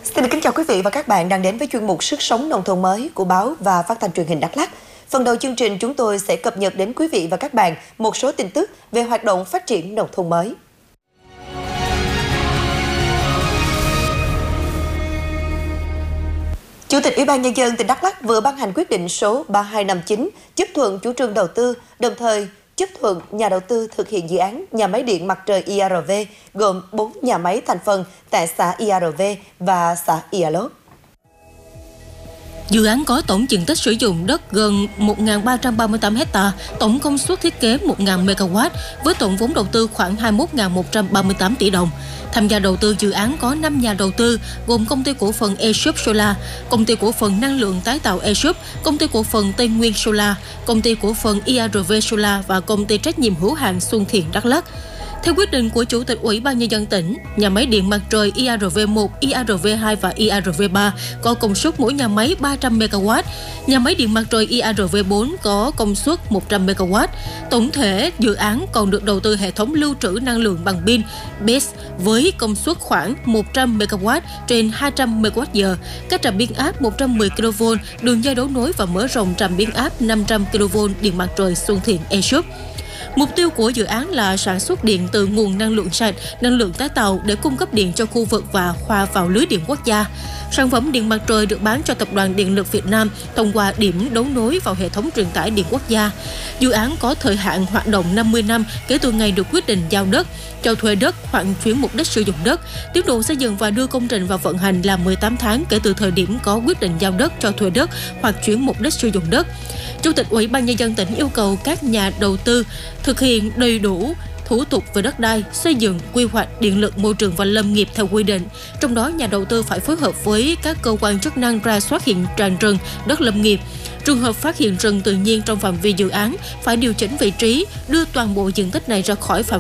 Xin kính chào quý vị và các bạn đang đến với chuyên mục Sức sống nông thôn mới của báo và phát thanh truyền hình Đắk Lắk. Phần đầu chương trình chúng tôi sẽ cập nhật đến quý vị và các bạn một số tin tức về hoạt động phát triển nông thôn mới. Chủ tịch Ủy ban Nhân dân tỉnh Đắk Lắk vừa ban hành quyết định số 3259 chấp thuận chủ trương đầu tư, đồng thời chấp thuận nhà đầu tư thực hiện dự án nhà máy điện mặt trời IRV gồm 4 nhà máy thành phần tại xã IRV và xã Ialop. Dự án có tổng diện tích sử dụng đất gần 1.338 ha, tổng công suất thiết kế 1.000 MW với tổng vốn đầu tư khoảng 21.138 tỷ đồng. Tham gia đầu tư dự án có 5 nhà đầu tư gồm Công ty cổ phần Esup Solar, Công ty cổ phần năng lượng tái tạo Esup, Công ty cổ phần Tây Nguyên Solar, Công ty cổ phần IRV Solar và Công ty trách nhiệm hữu hạn Xuân Thiện Đắk Lắk. Theo quyết định của Chủ tịch Ủy ban Nhân dân tỉnh, nhà máy điện mặt trời IRV1, IRV2 và IRV3 có công suất mỗi nhà máy 300 MW, nhà máy điện mặt trời IRV4 có công suất 100 MW. Tổng thể, dự án còn được đầu tư hệ thống lưu trữ năng lượng bằng pin BESS với công suất khoảng 100 MW trên 200 MWh, các trạm biến áp 110 kV, đường dây đấu nối và mở rộng trạm biến áp 500 kV điện mặt trời Xuân Thiện Esup. Mục tiêu của dự án là sản xuất điện từ nguồn năng lượng sạch, năng lượng tái tạo để cung cấp điện cho khu vực và hòa vào lưới điện quốc gia. Sản phẩm điện mặt trời được bán cho Tập đoàn Điện lực Việt Nam thông qua điểm đấu nối vào hệ thống truyền tải điện quốc gia. Dự án có thời hạn hoạt động 50 năm kể từ ngày được quyết định giao đất, cho thuê đất hoặc chuyển mục đích sử dụng đất. Tiến độ xây dựng và đưa công trình vào vận hành là 18 tháng kể từ thời điểm có quyết định giao đất, cho thuê đất hoặc chuyển mục đích sử dụng đất. Chủ tịch Ủy ban Nhân dân tỉnh yêu cầu các nhà đầu tư thực hiện đầy đủ thủ tục về đất đai, xây dựng, quy hoạch, điện lực, môi trường và lâm nghiệp theo quy định. Trong đó, nhà đầu tư phải phối hợp với các cơ quan chức năng rà soát hiện trạng rừng, đất lâm nghiệp. Trường hợp phát hiện rừng tự nhiên trong phạm vi dự án phải điều chỉnh vị trí, đưa toàn bộ diện tích này ra khỏi phạm